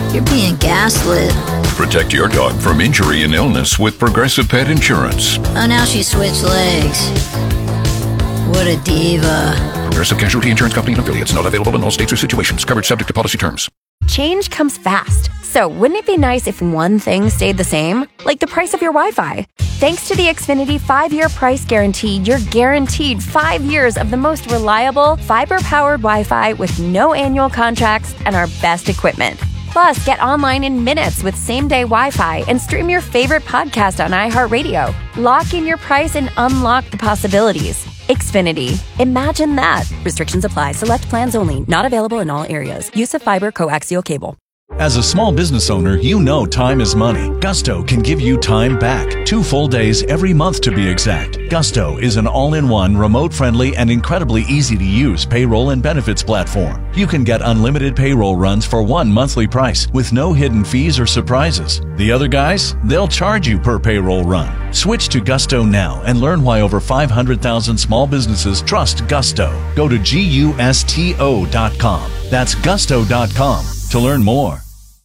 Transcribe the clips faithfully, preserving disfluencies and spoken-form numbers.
You're being gaslit. Protect your dog from injury and illness with Progressive Pet Insurance. Oh, now she switched legs. What a diva. Progressive Casualty Insurance Company and affiliates. Not available in all states or situations. Coverage subject to policy terms. Change comes fast. So wouldn't it be nice if one thing stayed the same? Like the price of your Wi-Fi. Thanks to the Xfinity five-year price guarantee, you're guaranteed five years of the most reliable, fiber-powered Wi-Fi with no annual contracts and our best equipment. Plus, get online in minutes with same-day Wi-Fi and stream your favorite podcast on iHeartRadio. Lock in your price and unlock the possibilities. Xfinity. Imagine that. Restrictions apply. Select plans only. Not available in all areas. Use of fiber coaxial cable. As a small business owner, you know time is money. Gusto can give you time back. Two full days every month to be exact. Gusto is an all-in-one, remote-friendly, and incredibly easy-to-use payroll and benefits platform. You can get unlimited payroll runs for one monthly price with no hidden fees or surprises. The other guys, they'll charge you per payroll run. Switch to Gusto now and learn why over five hundred thousand small businesses trust Gusto. Go to gusto dot com. That's gusto dot com to learn more.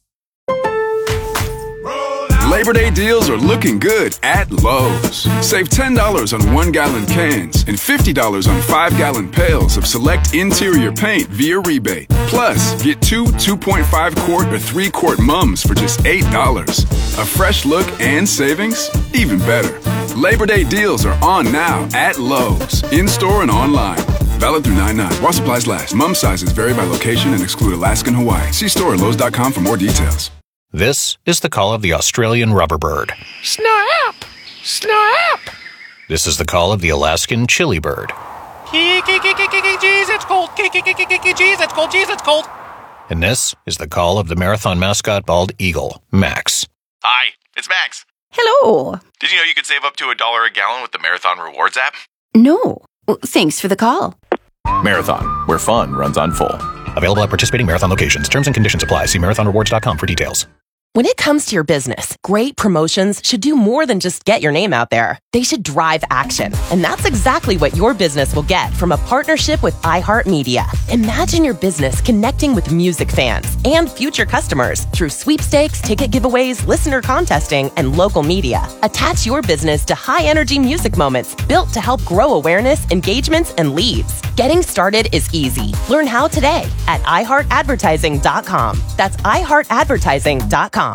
Labor Day deals are looking good at Lowe's. Save ten dollars on one-gallon cans and fifty dollars on five-gallon pails of select interior paint via rebate. Plus, get two two point five quart or three quart mums for just eight dollars. A fresh look and savings? Even better. Labor Day deals are on now at Lowe's, in-store and online. Valid through nine nine. While supplies last. Mum sizes vary by location and exclude Alaska and Hawaii. See store at Lowe's dot com for more details. This is the call of the Australian rubberbird. Snap! Snap! This is the call of the Alaskan chili bird. Jeez, it's cold. Jeez, it's cold. Jeez, it's cold. And this is the call of the marathon mascot bald eagle, Max. Hi, it's Max. Hello. Did you know you could save up to a dollar a gallon with the Marathon Rewards app? No. Well, thanks for the call. Marathon, where fun runs on full. Available at participating Marathon locations. Terms and conditions apply. See marathon rewards dot com for details. When it comes to your business, great promotions should do more than just get your name out there. They should drive action. And that's exactly what your business will get from a partnership with iHeartMedia. Imagine your business connecting with music fans and future customers through sweepstakes, ticket giveaways, listener contesting, and local media. Attach your business to high-energy music moments built to help grow awareness, engagements, and leads. Getting started is easy. Learn how today at i heart advertising dot com. That's i heart advertising dot com.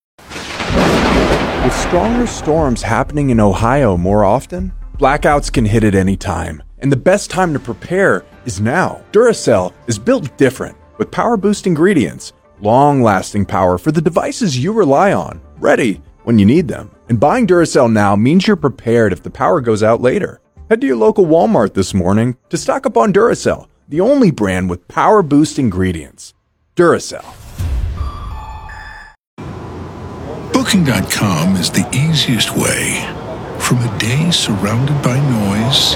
With stronger storms happening in Ohio more often, blackouts can hit at any time, and the best time to prepare is now. Duracell is built different, with power-boost ingredients, long-lasting power for the devices you rely on, ready when you need them. And buying Duracell now means you're prepared if the power goes out later. Head to your local Walmart this morning to stock up on Duracell, the only brand with power-boost ingredients. Duracell. Booking dot com is the easiest way from a day surrounded by noise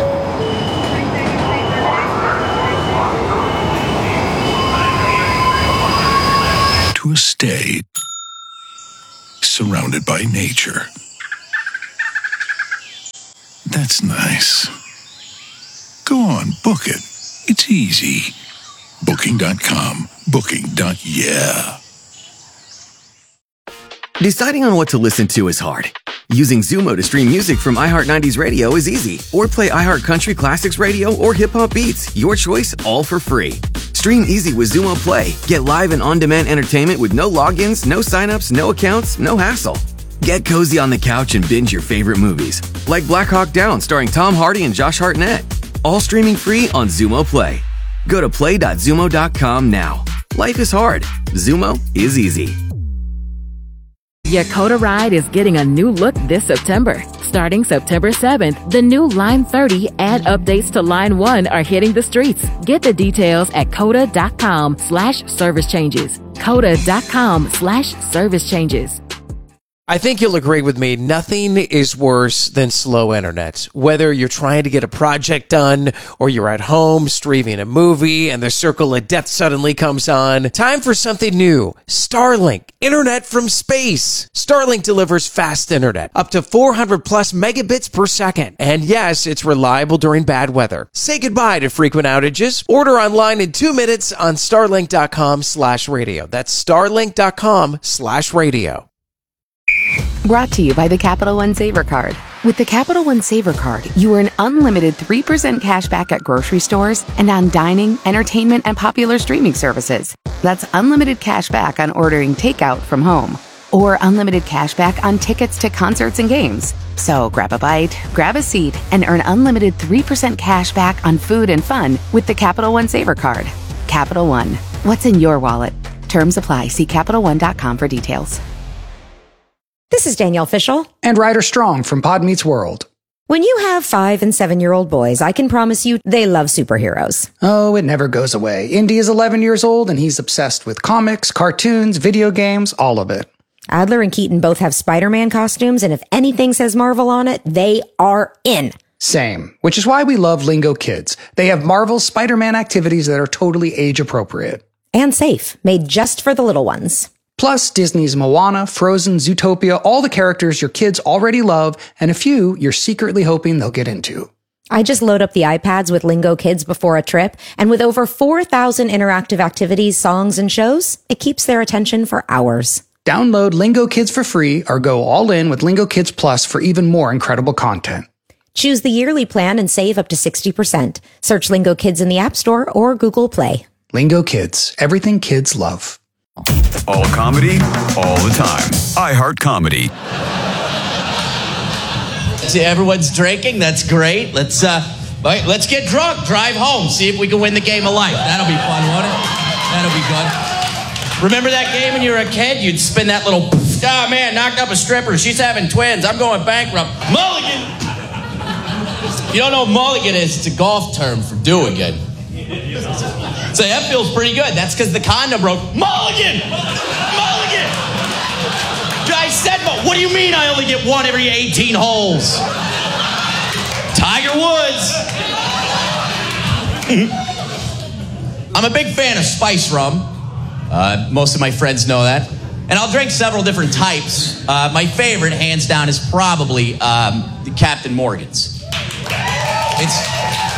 to a stay surrounded by nature. That's nice. Go on, book it. It's easy. Booking dot com. Booking. Yeah. Deciding on what to listen to is hard. Using Xumo to stream music from iHeart nineties Radio is easy. Or play iHeart Country Classics Radio or Hip Hop Beats. Your choice, all for free. Stream easy with Xumo Play. Get live and on-demand entertainment with no logins, no signups, no accounts, no hassle. Get cozy on the couch and binge your favorite movies, like Black Hawk Down starring Tom Hardy and Josh Hartnett. All streaming free on Xumo Play. Go to play dot xumo dot com now. Life is hard. Xumo is easy. Yakota Ride is getting a new look this September. Starting September seventh, the new Line thirty and updates to Line one are hitting the streets. Get the details at coda dot com slash service changes. coda dot com slash service changes. I think you'll agree with me. Nothing is worse than slow internet. Whether you're trying to get a project done or you're at home streaming a movie and the circle of death suddenly comes on, time for something new. Starlink, internet from space. Starlink delivers fast internet, up to four hundred plus megabits per second. And yes, it's reliable during bad weather. Say goodbye to frequent outages. Order online in two minutes on starlink.com slash radio. That's starlink.com slash radio. Brought to you by the Capital One Saver Card. With the Capital One Saver Card, you earn unlimited three percent cash back at grocery stores and on dining, entertainment, and popular streaming services. That's unlimited cash back on ordering takeout from home. Or unlimited cash back on tickets to concerts and games. So grab a bite, grab a seat, and earn unlimited three percent cash back on food and fun with the Capital One Saver Card. Capital One. What's in your wallet? Terms apply. See Capital One dot com for details. This is Danielle Fishel. And Ryder Strong from Pod Meets World. When you have five and seven-year-old boys, I can promise you they love superheroes. Oh, it never goes away. Indy is eleven years old, and he's obsessed with comics, cartoons, video games, all of it. Adler and Keaton both have Spider-Man costumes, and if anything says Marvel on it, they are in. Same, which is why we love Lingo Kids. They have Marvel's Spider-Man activities that are totally age-appropriate. And safe, made just for the little ones. Plus, Disney's Moana, Frozen, Zootopia, all the characters your kids already love, and a few you're secretly hoping they'll get into. I just load up the iPads with Lingo Kids before a trip, and with over four thousand interactive activities, songs, and shows, it keeps their attention for hours. Download Lingo Kids for free or go all in with Lingo Kids Plus for even more incredible content. Choose the yearly plan and save up to sixty percent. Search Lingo Kids in the App Store or Google Play. Lingo Kids, everything kids love. All comedy, all the time. iHeart Comedy. See, everyone's drinking. That's great. Let's uh, let's get drunk. Drive home. See if we can win the game of life. That'll be fun, won't it? That'll be good. Remember that game when you were a kid? You'd spin that little. Oh man, knocked up a stripper. She's having twins. I'm going bankrupt. Mulligan. You don't know what mulligan is? It's a golf term for do again. So that feels pretty good. That's because the condom broke. Mulligan! Mulligan! I said, but what do you mean I only get one every eighteen holes? Tiger Woods. I'm a big fan of spice rum. Uh, most of my friends know that. And I'll drink several different types. Uh, my favorite, hands down, is probably um, the Captain Morgan's. It's...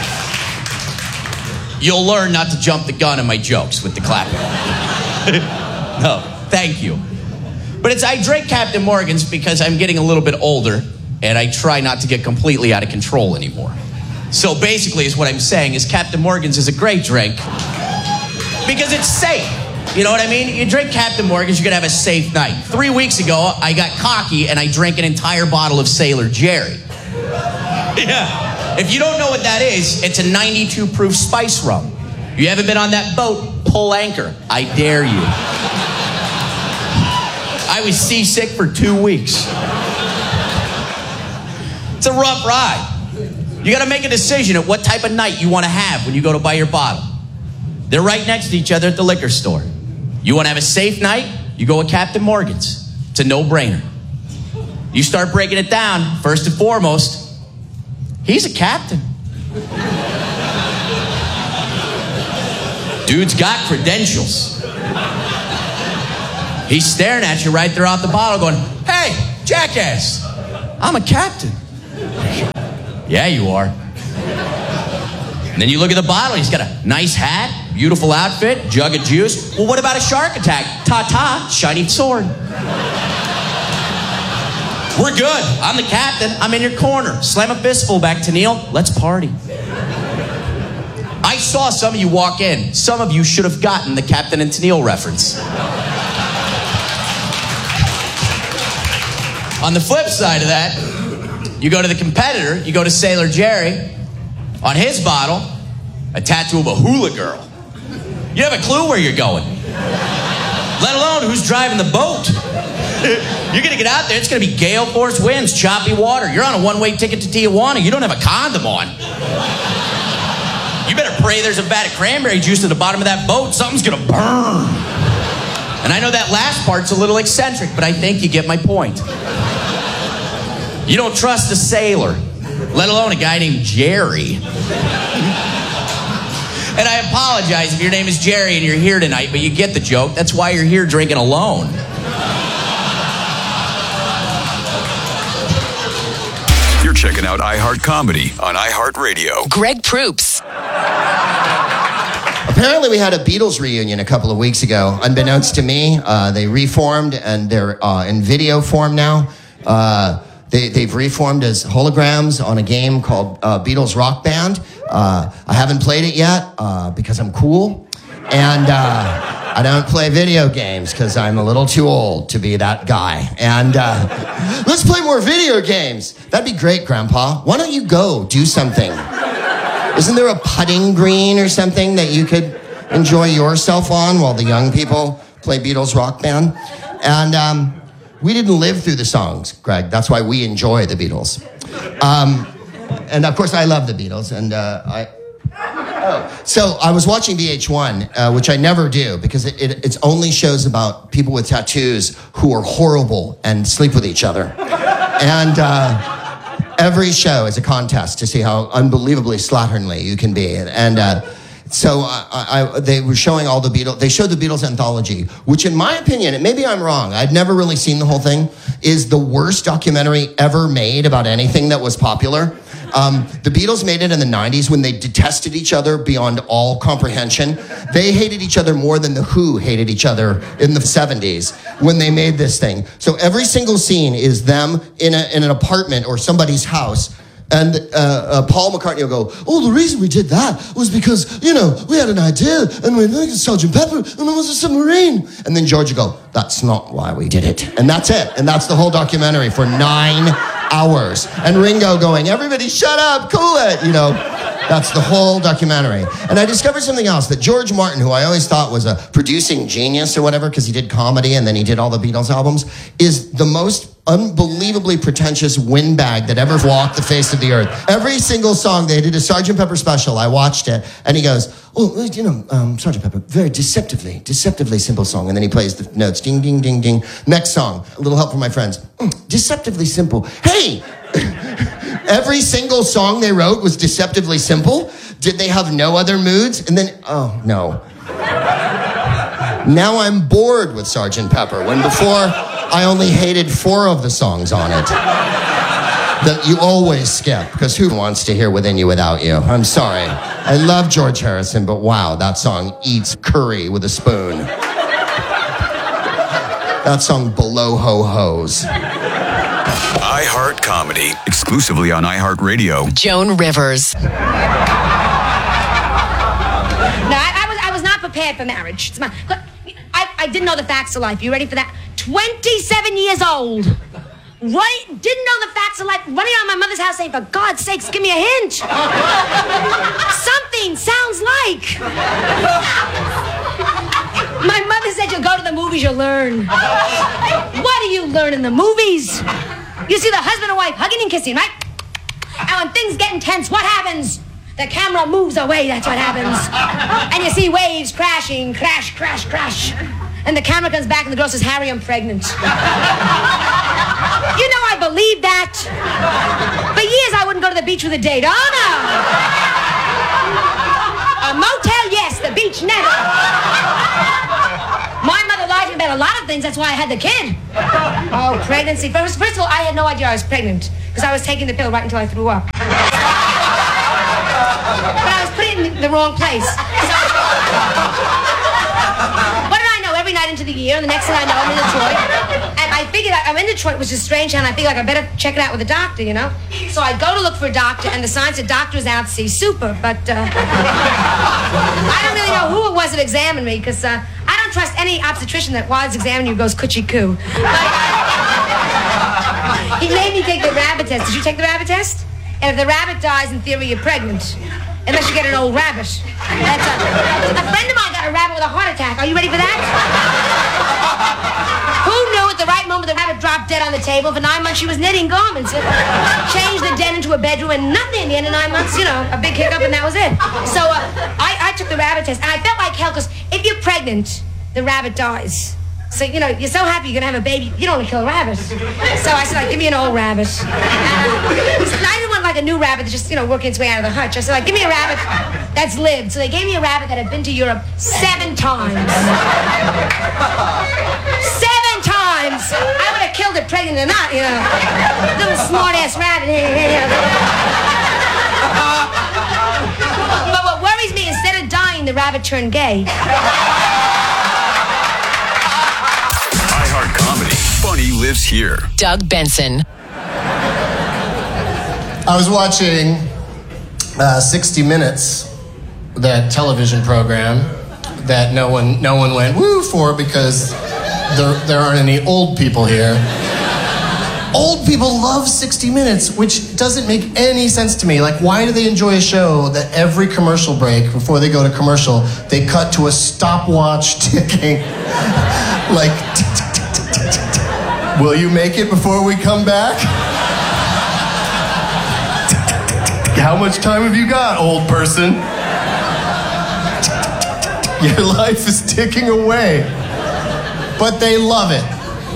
You'll learn not to jump the gun in my jokes with the clapping. No, thank you. But it's I drink Captain Morgan's because I'm getting a little bit older and I try not to get completely out of control anymore. So basically is what I'm saying is Captain Morgan's is a great drink because it's safe. You know what I mean? You drink Captain Morgan's, you're going to have a safe night. Three weeks ago, I got cocky and I drank an entire bottle of Sailor Jerry. Yeah. If you don't know what that is, it's a ninety-two proof spice rum. You haven't been on that boat, pull anchor. I dare you. I was seasick for two weeks. It's a rough ride. You got to make a decision at what type of night you want to have when you go to buy your bottle. They're right next to each other at the liquor store. You want to have a safe night? You go with Captain Morgan's. It's a no-brainer. You start breaking it down, first and foremost, he's a captain. Dude's got credentials. He's staring at you right there off the bottle going, hey, jackass, I'm a captain. Yeah, you are. And then you look at the bottle, he's got a nice hat, beautiful outfit, jug of juice. Well, what about a shark attack? Ta-ta, shiny sword. We're good. I'm the captain. I'm in your corner. Slam a fistful back to Neil. Let's party. I saw some of you walk in. Some of you should have gotten the Captain and Tennille reference. On the flip side of that, you go to the competitor, you go to Sailor Jerry. On his bottle, a tattoo of a hula girl. You have a clue where you're going. Let alone who's driving the boat. You're going to get out there, it's going to be gale force winds, choppy water. You're on a one-way ticket to Tijuana. You don't have a condom on. You better pray there's a vat of cranberry juice at the bottom of that boat. Something's going to burn. And I know that last part's a little eccentric, but I think you get my point. You don't trust a sailor, let alone a guy named Jerry. And I apologize if your name is Jerry and you're here tonight, but you get the joke. That's why you're here drinking alone. You're checking out iHeart Comedy on iHeartRadio. Greg Proops. Apparently, we had a Beatles reunion a couple of weeks ago. Unbeknownst to me, uh, they reformed and they're uh, in video form now. Uh, they, they've reformed as holograms on a game called uh, Beatles Rock Band. Uh, I haven't played it yet uh, because I'm cool. And uh, I don't play video games because I'm a little too old to be that guy. And uh, let's play more video games. That'd be great, Grandpa. Why don't you go do something? Isn't there a putting green or something that you could enjoy yourself on while the young people play Beatles Rock Band? And um, we didn't live through the songs, Greg. That's why we enjoy the Beatles. Um, and of course, I love the Beatles. And uh, I... Oh. So I was watching V H one, uh, which I never do because it, it it's only shows about people with tattoos who are horrible and sleep with each other. And... Uh, Every show is a contest to see how unbelievably slatternly you can be. And uh, so I, I, they were showing all the Beatles. They showed the Beatles anthology, which in my opinion, and maybe I'm wrong, I've never really seen the whole thing, is the worst documentary ever made about anything that was popular. Um, the Beatles made it in the nineties when they detested each other beyond all comprehension. They hated each other more than the Who hated each other in the seventies when they made this thing. So every single scene is them in, a, in an apartment or somebody's house. And uh, uh, Paul McCartney will go, oh, the reason we did that was because, you know, we had an idea and we looked at Sergeant Pepper and there was a submarine. And then George will go, that's not why we did it. And that's it. And that's the whole documentary for nine hours. And Ringo going, everybody shut up, cool it, you know. That's the whole documentary. And I discovered something else, that George Martin, who I always thought was a producing genius or whatever, because he did comedy and then he did all the Beatles albums, is the most unbelievably pretentious windbag that ever walked the face of the earth. Every single song, they did a Sergeant Pepper special, I watched it, and he goes, oh, you know, um, Sergeant Pepper, very deceptively, deceptively simple song. And then he plays the notes, ding, ding, ding, ding. Next song, a little help from my friends. Mm, deceptively simple. Hey! Every single song they wrote was deceptively simple. Did they have no other moods? And then, oh, no. Now I'm bored with Sergeant Pepper, when before I only hated four of the songs on it that you always skip, because who wants to hear Within You Without You? I'm sorry. I love George Harrison, but wow, that song eats curry with a spoon. That song below ho-hos. iHeart Comedy, exclusively on iHeartRadio. Joan Rivers. No, I, I was I was not prepared for marriage. It's my, look, I, I didn't know the facts of life. You ready for that? twenty-seven years old. Right? Didn't know the facts of life. Running around my mother's house saying, for God's sakes, give me a hint. Something sounds like. My mother said, you'll go to the movies, you'll learn. What do you learn in the movies? You see the husband and wife hugging and kissing, right? And when things get intense, what happens? The camera moves away, that's what happens. And you see waves crashing, crash, crash, crash. And the camera comes back and the girl says, Harry, I'm pregnant. You know I believed that. For years I wouldn't go to the beach with a date. Oh, no. A motel, yes. The beach, never. My mother lied to me about a lot of things. That's why I had the kid. Oh, pregnancy. First, first of all, I had no idea I was pregnant because I was taking the pill right until I threw up. But I was putting it in the wrong place. So, what did I know? Every night into the year, and the next thing I know, I'm in Detroit. And I figured I, I'm in Detroit, which is strange, and I figured like, I better check it out with a doctor, you know? So I go to look for a doctor, and the sign said, doctor is out, see, super, but uh, I don't really know who it was that examined me, because uh, I don't trust any obstetrician that while he's examining you goes coochie coo. But, he made me take the rabbit test. Did you take the rabbit test? And if the rabbit dies, in theory, you're pregnant. Unless you get an old rabbit. That's a, a friend of mine got a rabbit with a heart attack. Are you ready for that? Who knew at the right moment the rabbit dropped dead on the table? For nine months she was knitting garments. Changed the den into a bedroom and nothing. At the end of nine months, you know, a big hiccup and that was it. So uh, I, I took the rabbit test and I felt like hell because if you're pregnant, the rabbit dies. So, you know, you're so happy you're gonna have a baby, you don't want to kill a rabbit. So I said, like, give me an old rabbit. And, uh, I didn't want like a new rabbit that's just, you know, working its way out of the hutch. I said, like, give me a rabbit that's lived. So they gave me a rabbit that had been to Europe seven times. Seven times! I would have killed it pregnant or not, you know. Little smart-ass rabbit. But what worries me, instead of dying, the rabbit turned gay. iHeart Comedy. Funny lives here. Doug Benson. I was watching uh, sixty minutes, that television program that no one no one went woo for because there, there aren't any old people here. Old people love sixty minutes, which doesn't make any sense to me. Like, why do they enjoy a show that every commercial break, before they go to commercial, they cut to a stopwatch ticking? Like, tick, tick, tick, tick, tick, tick, tick. Will you make it before we come back? How much time have you got, old person? Your life is ticking away. But they love it.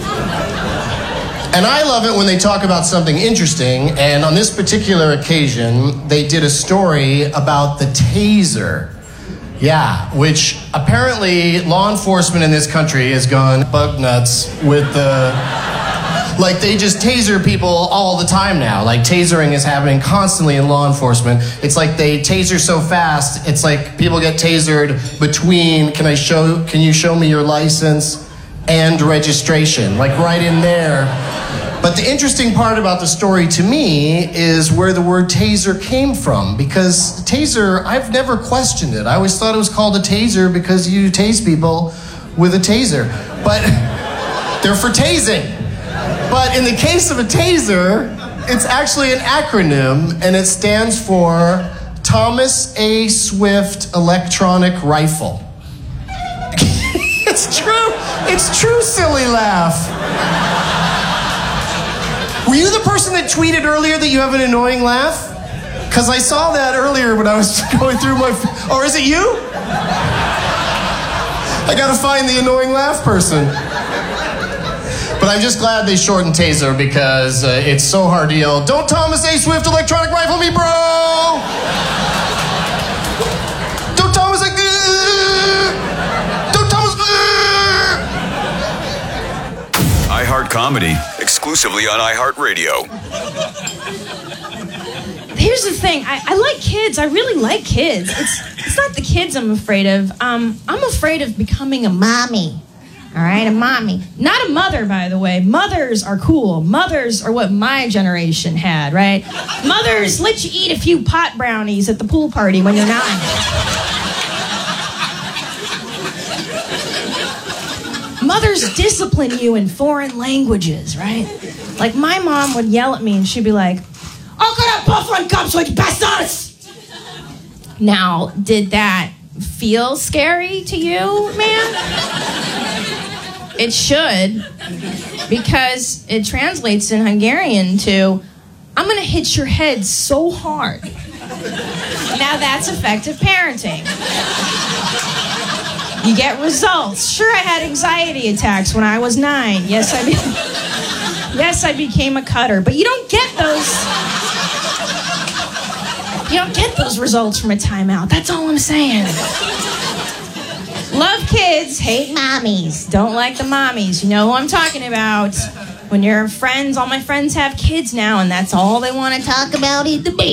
And I love it when they talk about something interesting, and on this particular occasion, they did a story about the taser. Yeah, which apparently law enforcement in this country has gone bug nuts with the... Like, they just taser people all the time now. Like, tasering is happening constantly in law enforcement. It's like they taser so fast, it's like people get tasered between, can I show, can you show me your license and registration? Like, right in there. But the interesting part about the story to me is where the word taser came from. Because taser, I've never questioned it. I always thought it was called a taser because you tase people with a taser. But they're for tasing. But in the case of a taser, it's actually an acronym, and it stands for Thomas A. Swift Electronic Rifle. It's true. It's true, silly laugh. Were you the person that tweeted earlier that you have an annoying laugh? Because I saw that earlier when I was going through my... Or is it you? I gotta find the annoying laugh person. But I'm just glad they shortened taser because uh, it's so hard to yell, "Don't Thomas A. Swift electronic rifle me, bro! Don't Thomas A... Don't Thomas... iHeart Comedy. Exclusively on iHeartRadio. Here's the thing. I, I like kids. I really like kids. It's, it's not the kids I'm afraid of. Um, I'm afraid of becoming a mommy. All right, a mommy. Not a mother, by the way. Mothers are cool. Mothers are what my generation had, right? Mothers let you eat a few pot brownies at the pool party when you're nine. Mothers discipline you in foreign languages, right? Like, my mom would yell at me and she'd be like, "I'll get a buffering cup, switch bastards!" Now, did that feel scary to you, man? It should, because it translates in Hungarian to, "I'm gonna hit your head so hard." Now that's effective parenting. You get results. Sure, I had anxiety attacks when I was nine. Yes, I be- yes, I became a cutter, but you don't get those. You don't get those results from a timeout. That's all I'm saying. Love kids, hate mommies. Don't like the mommies. You know who I'm talking about. When your friends, all my friends have kids now, and that's all they want to talk about is the baby.